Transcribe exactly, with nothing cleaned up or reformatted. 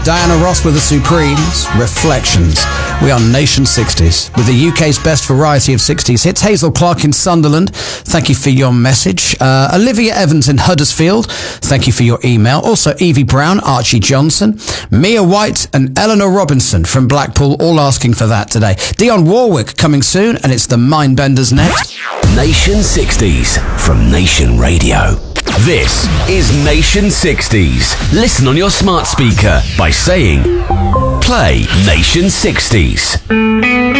Diana Ross with the Supremes, Reflections. We are Nation sixties, with the U K's best variety of sixties hits. Hazel Clark in Sunderland, thank you for your message. Uh, Olivia Evans in Huddersfield, thank you for your email. Also Evie Brown, Archie Johnson, Mia White and Eleanor Robinson from Blackpool, all asking for that today. Dionne Warwick coming soon, and it's the Mindbenders next. Nation sixties from Nation Radio. This is Nation sixties. Listen on your smart speaker by saying, play Nation sixties.